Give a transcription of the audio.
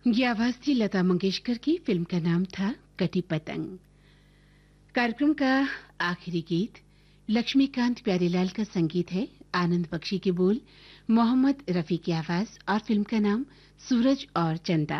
ये आवाज थी लता मंगेशकर की। फिल्म का नाम था कटी पतंग। कार्यक्रम का आखिरी गीत लक्ष्मीकांत प्यारेलाल का संगीत है, आनंद बख्शी के बोल, मोहम्मद रफी की आवाज और फिल्म का नाम सूरज और चंदा।